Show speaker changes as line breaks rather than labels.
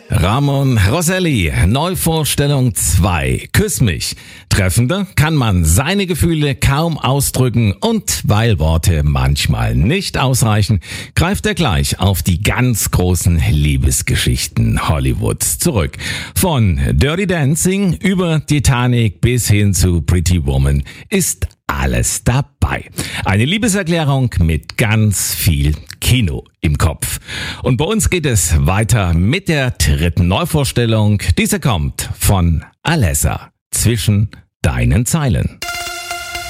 Ramon Rosselli, Neuvorstellung 2, Küss mich. Treffender kann man seine Gefühle kaum ausdrücken und weil Worte manchmal nicht ausreichen, greift er gleich auf die ganz großen Liebesgeschichten Hollywoods zurück. Von Dirty Dancing über Titanic bis hin zu Pretty Woman ist alles dabei. Eine Liebeserklärung mit ganz viel Kino im Kopf. Und bei uns geht es weiter mit der dritten Neuvorstellung. Diese kommt von Alessa, Zwischen deinen Zeilen.